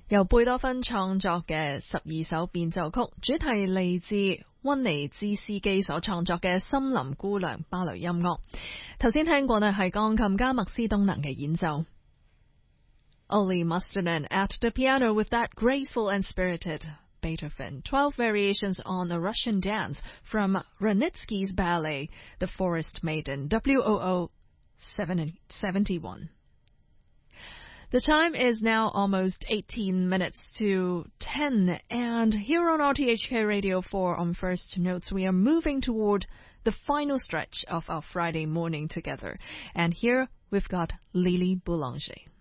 由貝多芬創作嘅12首變奏曲，主題嚟自溫尼茲斯基所創作嘅《森林姑娘》芭蕾音樂。頭先聽過呢係鋼琴家麥斯東能嘅演奏。Olli Mustonen at the piano with that graceful and spirited Beethoven 12 variations on a Russian dance from Wranitzky's ballet The Forest Maiden WOO 771. The time is now almost 18 minutes to 10, and here on RTHK Radio 4 on First Notes, we are moving toward the final stretch of our Friday morning together. And here we've got Lily Boulanger.